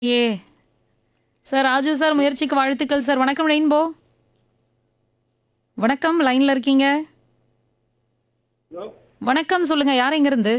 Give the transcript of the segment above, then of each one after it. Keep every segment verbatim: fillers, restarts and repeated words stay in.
ஏ sir Raju sir முயற்சிக்கு வாழ்த்துக்கள் sir. வணக்கம் ரெயின்போ. வணக்கம், லைன்ல இருக்கீங்க. ஹலோ வணக்கம், சொல்லுங்க யார் எங்க இருந்து?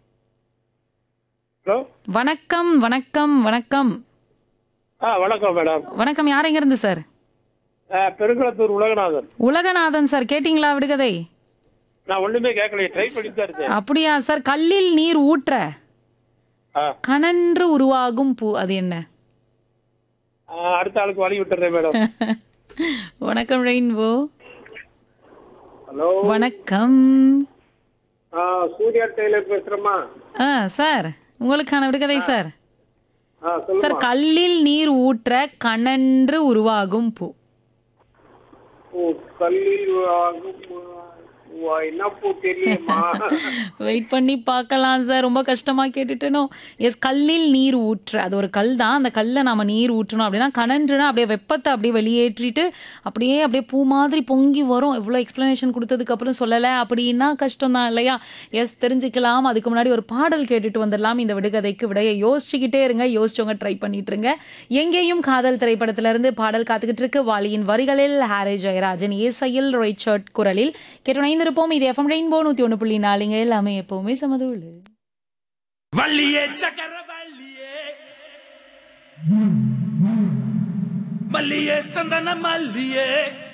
ஹலோ வணக்கம் வணக்கம் வணக்கம் ஆ வணக்கம் மேடம். வணக்கம், யார் எங்க இருந்து சார்? ஆ, பெருங்குளத்தூர் உலகநாதன். உலகநாதன் சார், கேட்டிங்களா விடுகதை? நான் ஒண்ணுமே கேட்கலையே, ட்ரை பண்ணிட்டு தான் இருக்கேன். அப்படியா சார்? கல்லில் நீர் ஊற்ற ஆ, கனன்று உருவாகும் பூ, அது என்ன? ஆ, அடுத்த ஆளுக்கு வழி விட்டுறேன் மேடம். வணக்கம் ரெயின்போ. ஹலோ வணக்கம். ஆ, சூர்யா டெய்லர் பேசுறேம்மா. ஆ சார், உங்களுக்கான விடுகதை சார். ஆ, சார், சொல்லுமா. கல்லில் நீர் ஊற்ற கனன்று உருவாகும் பூ. ஓ, கல்லில் ஆகும், வா, என்ன பூ தெரியலையேம்மா. வெயிட் பண்ணி பார்க்கலாம் சார். ரொம்ப கஷ்டமா கேட்டுட்டேனோ? எஸ், கல்லில் நீர் ஊற்ற, அது ஒரு கல் தான். அந்த கல்லை நாம நீர் ஊற்றணும் அப்படின்னா, கனன்றுனா அப்படியே வெப்பத்தை அப்படியே வெளியேற்றிட்டு அப்படியே அப்படியே பூ மாதிரி பொங்கி வரும். இவ்வளோ எக்ஸ்பிளனேஷன் கொடுத்ததுக்கு அப்புறம் சொல்லலை அப்படின்னா கஷ்டம் தான் இல்லையா? எஸ், தெரிஞ்சுக்கலாம். அதுக்கு முன்னாடி ஒரு பாடல் கேட்டுட்டு வந்துடலாம். இந்த விடுகதைக்கு விடையை யோசிச்சுக்கிட்டே இருங்க. யோசிச்சவங்க ட்ரை பண்ணிட்டு இருங்க. எங்கேயும் காதல் திரைப்படத்துல இருந்து பாடல் காத்துக்கிட்டு இருக்கு. வாலியின் வரிகளில் ஹாரி ஜெயராஜன் இசையில் ரைச்சர்ட் குரலில் கேட்டு இருப்போம். இது எஃப்எம் ரெயின்போ நூத்தி ஒன்று புள்ளி நாலுங்க. எல்லாமே எப்பவுமே சமதுள்ள. வள்ளியே சக்கர வள்ளியே மல்லியே சந்தன மல்லியே